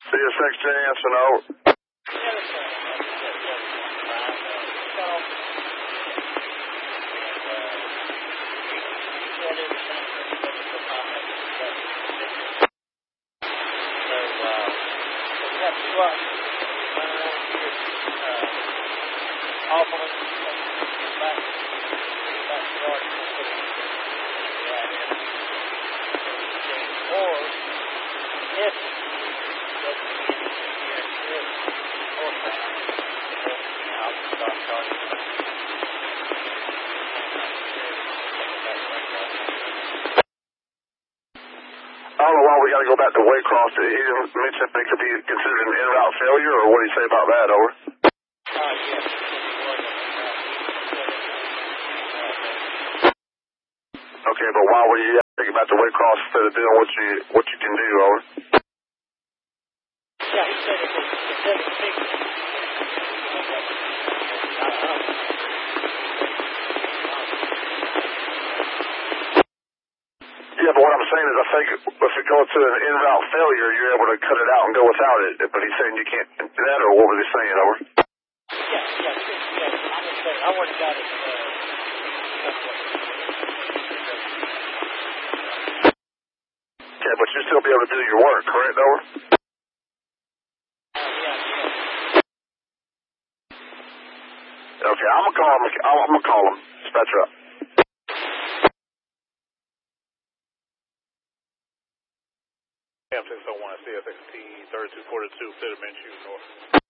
CSX Jansen, over. I don't know why we got to go back to Waycross. He didn't mention if they could be considered an en route failure, or what do you say about that, over? Okay, but why were you thinking about the Waycross instead of doing what you can do, over? Yeah, he said it doesn't fix it. Yeah, but what I'm saying is I think if it goes to an en route failure, you're able to cut it out and go without it. But he's saying you can't do that, or what was he saying, over? Yeah. I'm just saying, I already got it. Okay, but you'll still be able to do your work, correct, over? Okay, I'm gonna call him. Dispatcher up. Cam 601 CSXT 3242, Fitterman, shooting north.